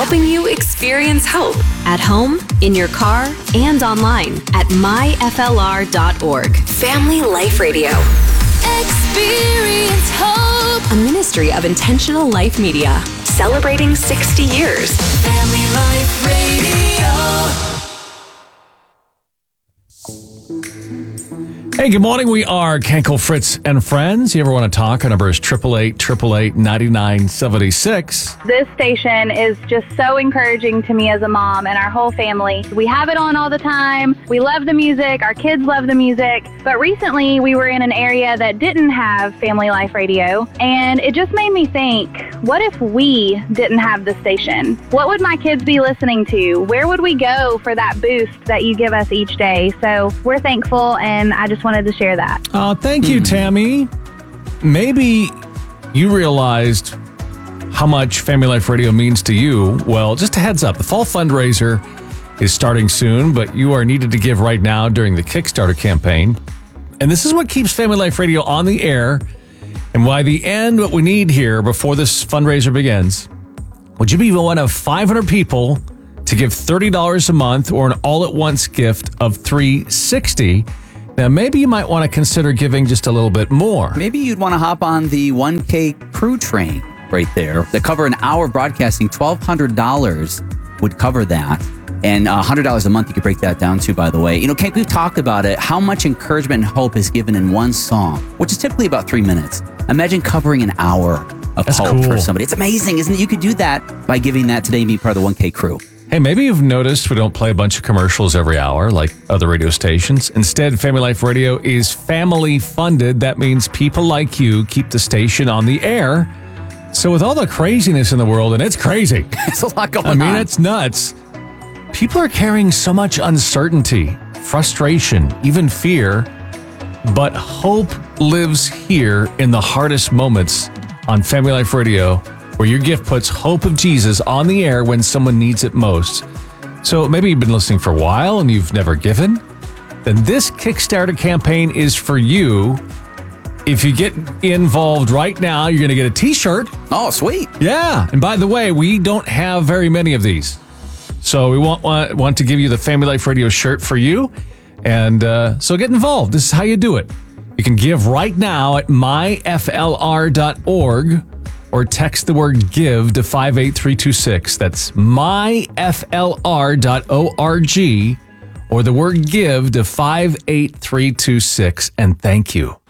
helping you experience hope at home, in your car, and online at myflr.org. Family Life Radio. Experience hope. A ministry of Intentional Life Media. Celebrating 60 years. Family Life Radio. Hey, good morning. We are Kenkel, Fritz, and Friends. You ever want to talk? Our number is 888-888-9976. This station is just so encouraging to me as a mom and our whole family. We have it on all the time. We love the music. Our kids love the music. But recently, we were in an area that didn't have Family Life Radio, and it just made me think, what if we didn't have the station? What would my kids be listening to? Where would we go for that boost that you give us each day? So we're thankful, and I just wanted to share that. Oh, thank you, Tammy. Maybe you realized how much Family Life Radio means to you. Well, just a heads up, the fall fundraiser is starting soon, but you are needed to give right now during the Kickstarter campaign. And this is what keeps Family Life Radio on the air, and why the end, what we need here before this fundraiser begins. Would you be one of 500 people to give $30 a month or an all-at-once gift of $360? Now, maybe you might want to consider giving just a little bit more. Maybe you'd want to hop on the 1K crew train right there. That cover an hour of broadcasting. $1,200 would cover that. And $100 a month, you could break that down to, by the way. You know, Kate, we've talked about it, how much encouragement and hope is given in one song, which is typically about 3 minutes. Imagine covering an hour of hope for somebody. It's amazing, isn't it? You could do that by giving that today and be part of the 1K crew. Hey, maybe you've noticed we don't play a bunch of commercials every hour like other radio stations. Instead, Family Life Radio is family funded. That means people like you keep the station on the air. So with all the craziness in the world, and it's crazy. There's a lot going on. I mean, it's nuts. People are carrying so much uncertainty, frustration, even fear. But hope lives here in the hardest moments on Family Life Radio, where your gift puts hope of Jesus on the air when someone needs it most. So maybe you've been listening for a while and you've never given. Then this Kickstarter campaign is for you. If you get involved right now, you're going to get a t-shirt. Oh, sweet. Yeah. And by the way, we don't have very many of these. So we want to give you the Family Life Radio shirt for you. And so get involved. This is how you do it. You can give right now at myflr.org. or text the word GIVE to 58326. That's myflr.org or the word GIVE to 58326. And thank you.